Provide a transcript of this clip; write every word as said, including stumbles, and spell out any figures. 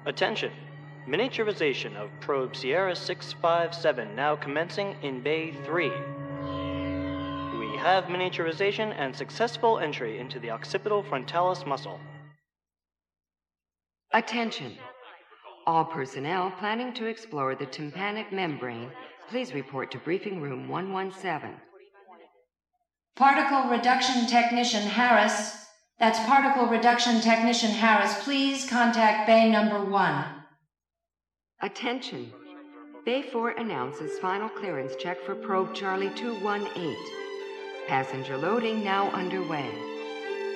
Attention! Miniaturization of probe Sierra six five seven now commencing in Bay three. We have miniaturization and successful entry into the occipital frontalis muscle. Attention! All personnel planning to explore the tympanic membrane, please report to briefing room one one seven. Particle Reduction Technician Harris. That's Particle Reduction Technician Harris. Please contact Bay number one. Attention! Bay four announces final clearance check for probe Charlie two one eight. Passenger loading now underway.